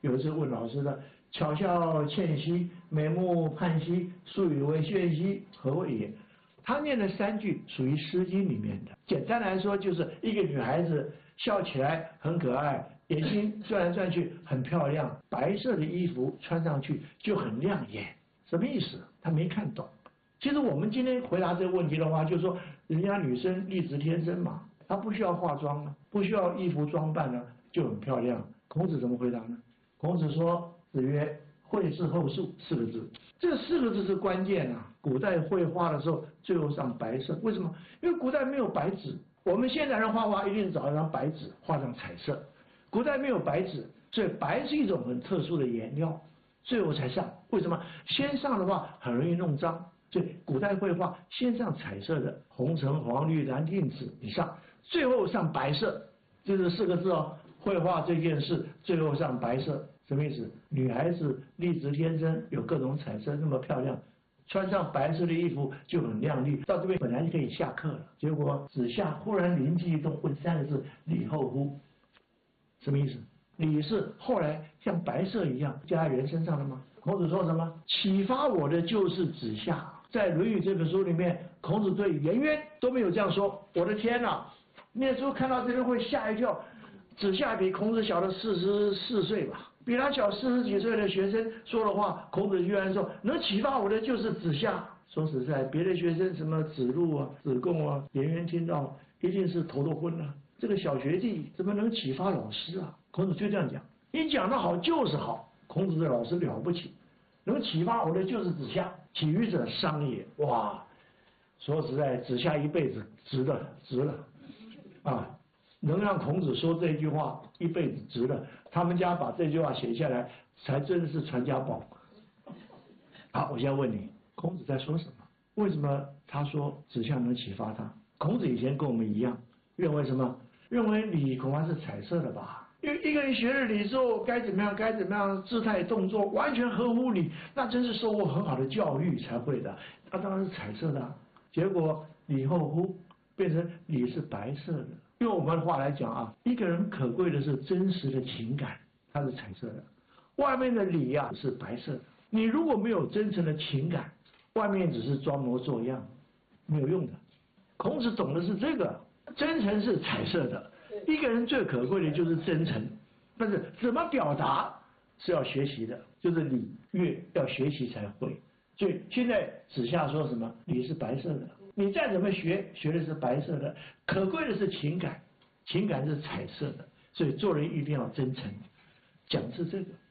有一次问老师的，巧笑倩兮，美目盼兮，素语为炫兮，何谓也？他念的3句属于《诗经》里面的。简单来说，就是一个女孩子笑起来很可爱，眼睛转来转去很漂亮，白色的衣服穿上去就很亮眼。什么意思？他没看懂。其实我们今天回答这个问题的话，就是说人家女生丽质天生嘛，她不需要化妆啊，不需要衣服装扮啊，就很漂亮。孔子怎么回答呢？孔子说：“子曰，绘事后素4个字。这4个字是关键啊！古代绘画的时候，最后上白色，为什么？因为古代没有白纸。我们现代人画画一定找一张白纸，画上彩色。古代没有白纸，所以白是一种很特殊的颜料，最后才上。为什么？先上的话很容易弄脏，所以古代绘画先上彩色的，红橙黄绿蓝靛紫以上，最后上白色。这是4个字哦。绘画这件事，最后上白色。”什么意思？女孩子丽质天生，有各种彩色，那么漂亮，穿上白色的衣服就很亮丽。到这边本来就可以下课了，结果子夏忽然灵机一动，问3个字：“礼后乎？”什么意思？礼是后来像白色一样加在人身上的吗？孔子说什么？启发我的就是子夏。在《论语》这本书里面，孔子对颜渊都没有这样说。我的天哪！念书看到这边会吓一跳。子夏比孔子小了44岁吧，比他小40几岁的学生说的话，孔子居然说能启发我的就是子夏。说实在，别的学生什么子路啊、子贡啊，颜渊听到一定是头都昏了。这个小学弟怎么能启发老师啊？孔子就这样讲，你讲得好就是好。孔子的老师了不起，能启发我的就是子夏，其余者商也。哇，说实在，子夏一辈子值了啊！能让孔子说这句话一辈子值了，他们家把这句话写下来，才真是传家宝。好，我现在问你，孔子在说什么？为什么他说子夏能启发他？孔子以前跟我们一样，认为什么？认为礼恐怕是彩色的吧？因为一个人学了礼之后，该怎么样，姿态动作完全合乎礼，那真是受过很好的教育才会的。那当然是彩色的啊。结果礼后乎变成礼是白色的。用我们的话来讲啊，一个人可贵的是真实的情感，它是彩色的；外面的礼啊是白色的。你如果没有真诚的情感，外面只是装模作样，没有用的。孔子懂的是这个，真诚是彩色的。一个人最可贵的就是真诚，但是怎么表达是要学习的，就是礼乐要学习才会。所以现在子夏说什么？礼是白色的。你再怎么学，学的是白色的，可贵的是情感，情感是彩色的，所以做人一定要真诚，讲是这个。